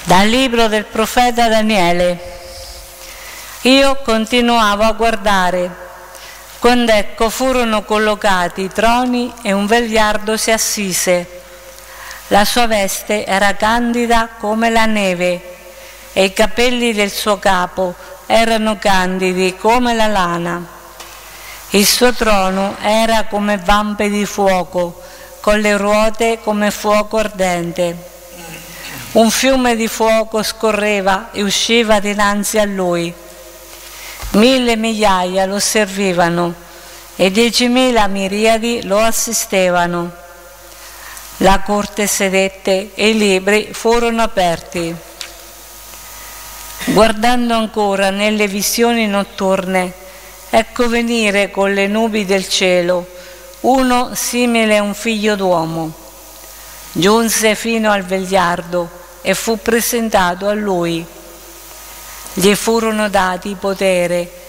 Dal libro del profeta Daniele. Io continuavo a guardare, quando ecco furono collocati i troni e un vegliardo si assise. La sua veste era candida come la neve e i capelli del suo capo erano candidi come la lana. Il suo trono era come vampe di fuoco, con le ruote come fuoco ardente. Un fiume di fuoco scorreva e usciva dinanzi a lui. 1000 migliaia lo servivano e 10.000 miriadi lo assistevano. La corte sedette e i libri furono aperti. Guardando ancora nelle visioni notturne, ecco venire con le nubi del cielo uno simile a un figlio d'uomo. Giunse fino al vegliardo e fu presentato a lui. Gli furono dati potere,